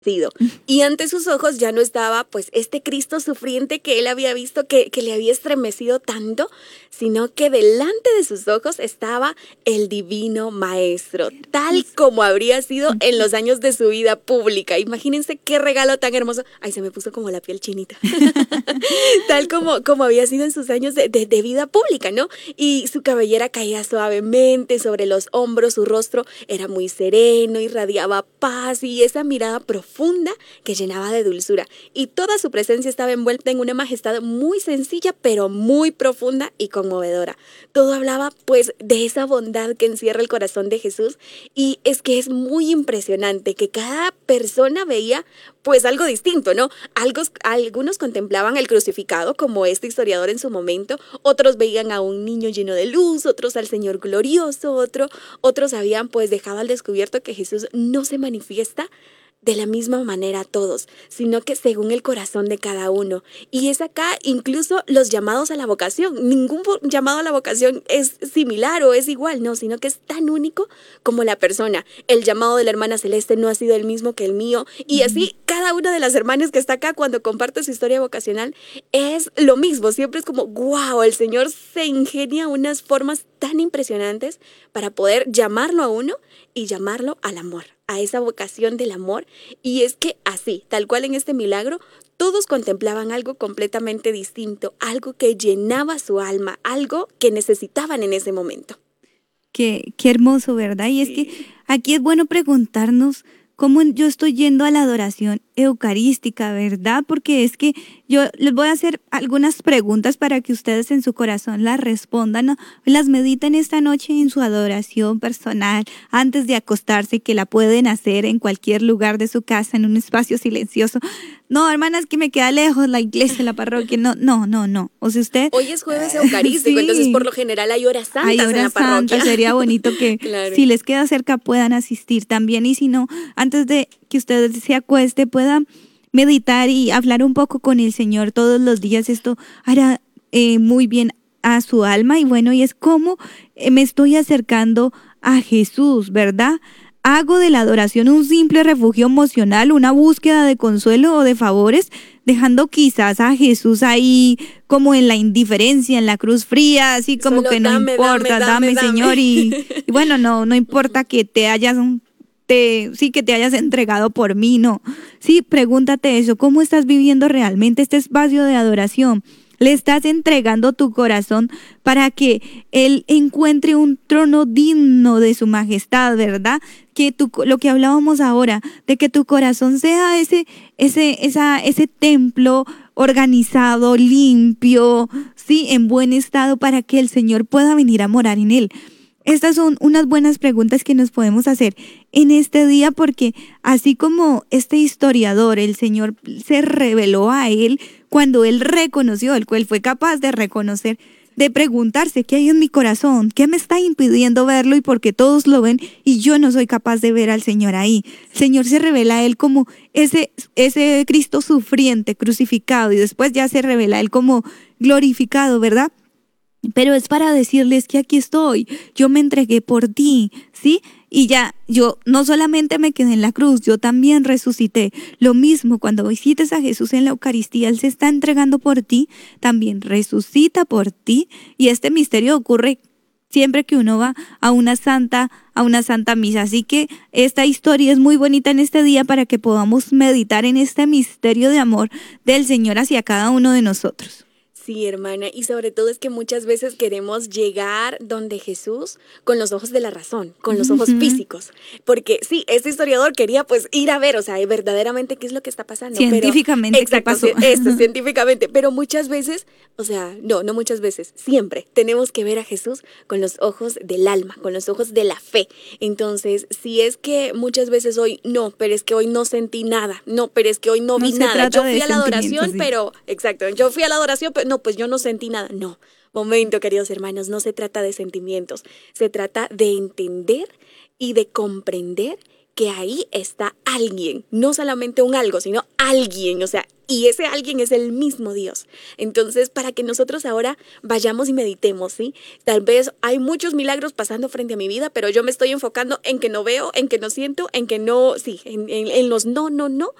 Y ante sus ojos ya no estaba pues este Cristo sufriente que él había visto, que le había estremecido tanto, sino que delante de sus ojos estaba el divino maestro, tal como habría sido en los años de su vida pública. Imagínense qué regalo tan hermoso. Ay, se me puso como la piel chinita. Tal como había sido en sus años de vida pública, ¿no? Y su cabellera caía suavemente sobre los hombros, su rostro era muy sereno, irradiaba paz y esa mirada profunda que llenaba de dulzura, y toda su presencia estaba envuelta en una majestad muy sencilla pero muy profunda y conmovedora. Todo hablaba pues de esa bondad que encierra el corazón de Jesús, y es que es muy impresionante que cada persona veía pues algo distinto, ¿no? Algunos contemplaban el crucificado como este historiador en su momento, otros veían a un niño lleno de luz, otros al Señor glorioso, otros habían pues dejado al descubierto que Jesús no se manifiesta de la misma manera a todos, sino que según el corazón de cada uno. Y es acá incluso los llamados a la vocación. Ningún llamado a la vocación es similar o es igual, no, sino que es tan único como la persona. El llamado de la hermana Celeste no ha sido el mismo que el mío, y así cada una de las hermanas que está acá cuando comparte su historia vocacional es lo mismo. Siempre es como, wow, el Señor se ingenia unas formas tan impresionantes para poder llamarlo a uno y llamarlo al amor, a esa vocación del amor. Y es que así, tal cual en este milagro, todos contemplaban algo completamente distinto, algo que llenaba su alma, algo que necesitaban en ese momento. Qué hermoso, ¿verdad? Y es que aquí es bueno preguntarnos cómo yo estoy yendo a la adoración eucarística, ¿verdad? Porque es que yo les voy a hacer algunas preguntas para que ustedes en su corazón las respondan, ¿no? Las mediten esta noche en su adoración personal, antes de acostarse, que la pueden hacer en cualquier lugar de su casa, en un espacio silencioso. No, hermanas, que me queda lejos la iglesia, la parroquia. No. O sea, usted... Hoy es jueves eucarístico, sí. Entonces por lo general hay horas santas en la parroquia. Santas. Sería bonito que claro, si les queda cerca puedan asistir también. Y si no, antes de que usted se acueste, puedan meditar y hablar un poco con el Señor todos los días. Esto hará muy bien a su alma. Y bueno, y es como me estoy acercando a Jesús, ¿verdad? Hago de la adoración un simple refugio emocional, una búsqueda de consuelo o de favores, dejando quizás a Jesús ahí como en la indiferencia, en la cruz fría, así como solo que no importa, dame Señor. Y bueno, no importa que te hayas entregado por mí, no. Sí, pregúntate eso, ¿cómo estás viviendo realmente este espacio de adoración? Le estás entregando tu corazón para que Él encuentre un trono digno de su majestad, ¿verdad? Que lo que hablábamos ahora, de que tu corazón sea ese templo organizado, limpio, sí, en buen estado, para que el Señor pueda venir a morar en él. Estas son unas buenas preguntas que nos podemos hacer en este día, porque así como este historiador, el Señor se reveló a él cuando él reconoció, el cual fue capaz de reconocer, de preguntarse qué hay en mi corazón, qué me está impidiendo verlo y porque todos lo ven y yo no soy capaz de ver al Señor ahí. El Señor se revela a él como ese Cristo sufriente, crucificado, y después ya se revela a él como glorificado, ¿verdad? Pero es para decirles que aquí estoy, yo me entregué por ti, ¿sí? Y ya, yo no solamente me quedé en la cruz, yo también resucité. Lo mismo, cuando visites a Jesús en la Eucaristía, Él se está entregando por ti, también resucita por ti. Y este misterio ocurre siempre que uno va a una santa misa. Así que esta historia es muy bonita en este día para que podamos meditar en este misterio de amor del Señor hacia cada uno de nosotros. Sí, hermana, y sobre todo es que muchas veces queremos llegar donde Jesús con los ojos de la razón, con los ojos físicos, porque sí, este historiador quería pues ir a ver, o sea, verdaderamente qué es lo que está pasando. Científicamente, pero, exacto, ¿qué pasó? Científicamente, pero muchas veces, o sea, no muchas veces, siempre tenemos que ver a Jesús con los ojos del alma, con los ojos de la fe. Entonces, si es que muchas veces pero es que hoy no sentí nada, pero es que hoy no vi nada, yo fui a la adoración, sí. Pero no, pues yo no sentí nada. No, momento, queridos hermanos, no se trata de sentimientos, se trata de entender y de comprender que ahí está alguien, no solamente un algo, sino alguien, o sea, y ese alguien es el mismo Dios. Entonces, para que nosotros ahora vayamos y meditemos, ¿sí? Tal vez hay muchos milagros pasando frente a mi vida, pero yo me estoy enfocando en que no veo, en que no siento, en que no, sí, en los no,